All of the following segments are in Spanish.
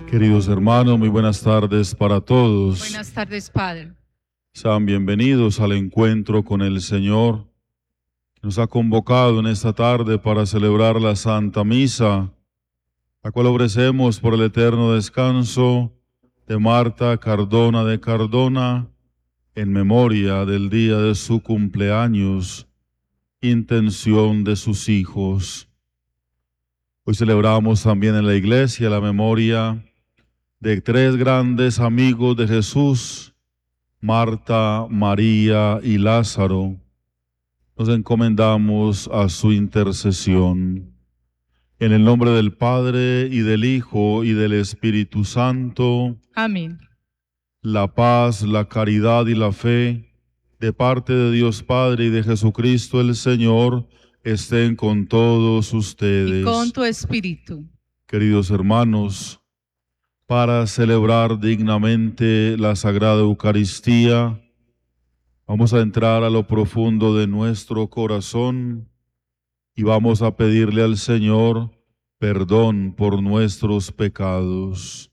Queridos hermanos, muy buenas tardes para todos. Buenas tardes, Padre. Sean bienvenidos al encuentro con el Señor, que nos ha convocado en esta tarde para celebrar la Santa Misa, la cual ofrecemos por el eterno descanso de Marta Cardona de Cardona, en memoria del día de su cumpleaños, intención de sus hijos. Hoy celebramos también en la iglesia la memoria de tres grandes amigos de Jesús, Marta, María y Lázaro. Nos encomendamos a su intercesión. En el nombre del Padre, y del Hijo, y del Espíritu Santo. Amén. La paz, la caridad y la fe, de parte de Dios Padre y de Jesucristo el Señor, estén con todos ustedes. Y con tu espíritu. Queridos hermanos, para celebrar dignamente la Sagrada Eucaristía, vamos a entrar a lo profundo de nuestro corazón y vamos a pedirle al Señor perdón por nuestros pecados.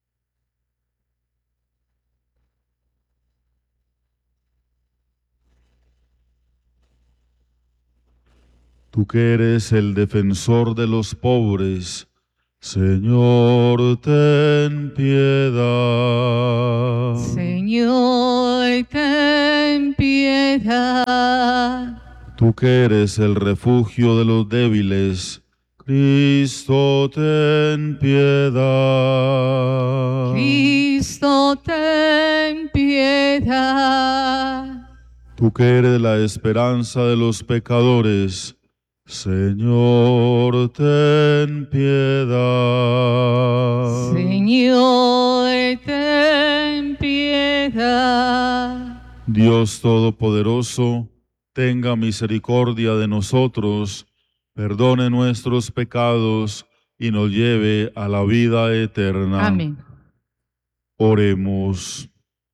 Tú que eres el defensor de los pobres, Señor, ten piedad. Señor, ten piedad. Tú que eres el refugio de los débiles, Cristo, ten piedad. Cristo, ten piedad. Tú que eres la esperanza de los pecadores, Señor, ten piedad. Señor, ten piedad. Dios Todopoderoso, tenga misericordia de nosotros, perdone nuestros pecados y nos lleve a la vida eterna. Amén. Oremos.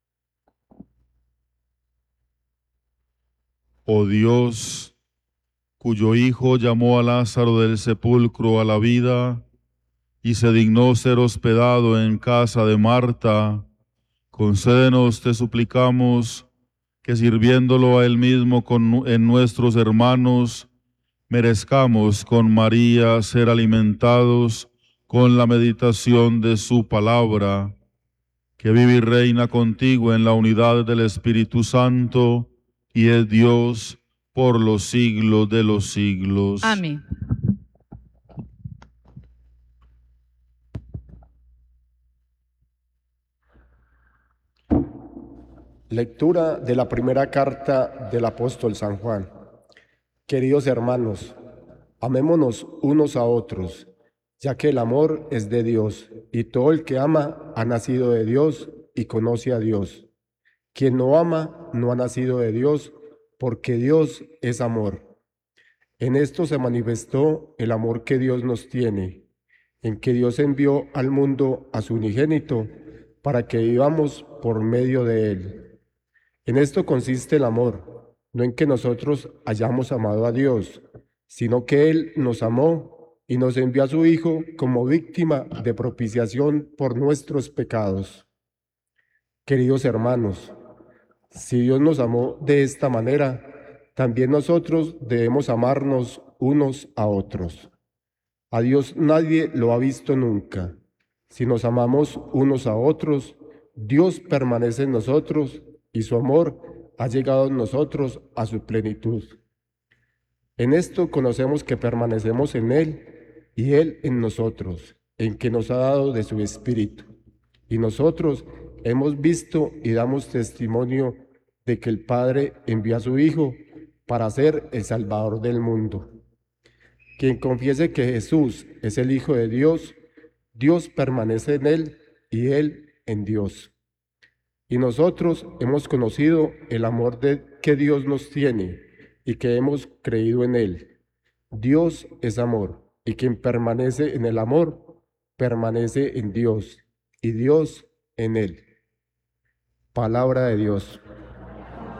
Oh Dios, cuyo Hijo llamó a Lázaro del sepulcro a la vida y se dignó ser hospedado en casa de Marta, concédenos, te suplicamos, que sirviéndolo a Él mismo en nuestros hermanos, merezcamos con María ser alimentados con la meditación de su palabra, que vive y reina contigo en la unidad del Espíritu Santo, y es Dios por los siglos de los siglos. Amén. Lectura de la primera carta del apóstol San Juan. Queridos hermanos, amémonos unos a otros, ya que el amor es de Dios, y todo el que ama ha nacido de Dios y conoce a Dios. Quien no ama no ha nacido de Dios, porque Dios es amor. En esto se manifestó el amor que Dios nos tiene, en que Dios envió al mundo a su unigénito, para que vivamos por medio de él. En esto consiste el amor, no en que nosotros hayamos amado a Dios, sino que Él nos amó y nos envió a su Hijo como víctima de propiciación por nuestros pecados. Queridos hermanos, si Dios nos amó de esta manera, también nosotros debemos amarnos unos a otros. A Dios nadie lo ha visto nunca. Si nos amamos unos a otros, Dios permanece en nosotros y su amor ha llegado en nosotros a su plenitud. En esto conocemos que permanecemos en Él y Él en nosotros, en que nos ha dado de su Espíritu. Y nosotros hemos visto y damos testimonio de que el Padre envió a su Hijo para ser el Salvador del mundo. Quien confiese que Jesús es el Hijo de Dios, Dios permanece en Él y Él en Dios. Y nosotros hemos conocido el amor que Dios nos tiene y que hemos creído en Él. Dios es amor, y quien permanece en el amor, permanece en Dios, y Dios en Él. Palabra de Dios.